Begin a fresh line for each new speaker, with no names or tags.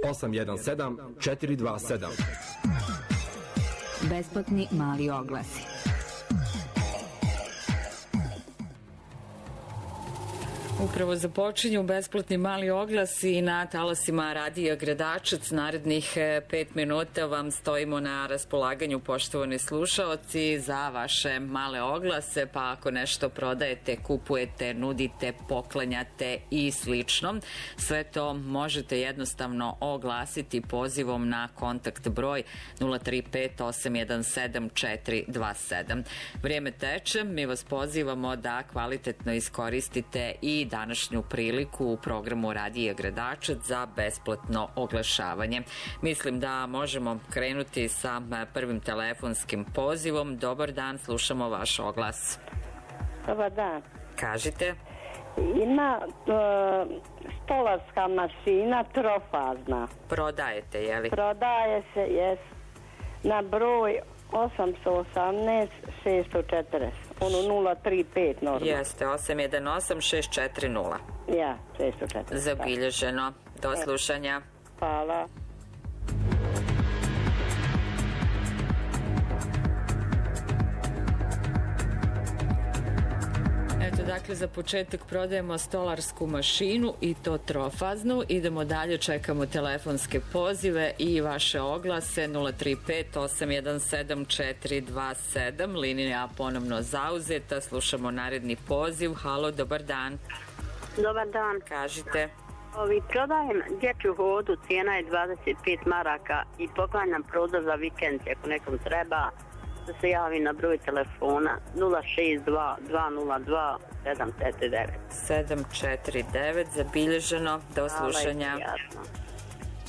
817 427.
Besplatni mali oglasi.
Upravo započinju besplatni mali oglasi na talasima Radija Gradačac. Narednih 5 minuta vam stojimo na raspolaganju, poštovani slušaoci, za vaše male oglase, pa ako nešto prodajete, kupujete, nudite, poklanjate i slično, sve to možete jednostavno oglasiti pozivom na kontakt broj 035 817 427. Vrijeme teče, mi vas pozivamo da kvalitetno iskoristite i današnju priliku u programu Radija Gradačac za besplatno oglašavanje. Mislim da možemo krenuti sa prvim telefonskim pozivom. Dobar dan, slušamo vaš oglas.
Dobar dan.
Kažite.
Ima stolarska mašina trofazna.
Prodajete, je li?
Prodaje se, jes, na broj 818 640. Ono 035 normalno.
Jeste, 818 640.
Ja, 640.
Zabilježeno. Do slušanja.
Hvala.
Eto, dakle, za početak prodajemo stolarsku mašinu i to trofaznu. Idemo dalje, čekamo telefonske pozive i vaše oglase 035 817 427. Linija ponovno zauzeta. Slušamo naredni poziv. Halo, dobar dan.
Dobar dan.
Kažite.
Prodajem dječju hodu, cijena je 25 maraka i poklanjam prodor za vikend ako nekom treba, da se javi na broj telefona 062 202 749.
749, zabilježeno. Do slušanja.
Hvala,